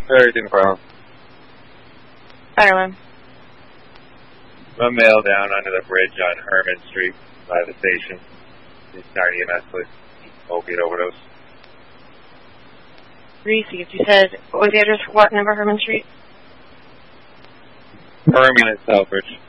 Everything from Ireland. a male down under the bridge on Herman Street by the station. He's starting EMS with opiate overdose. Reese, you said, what was the address for what number, Herman Street? Herman and Selfridge.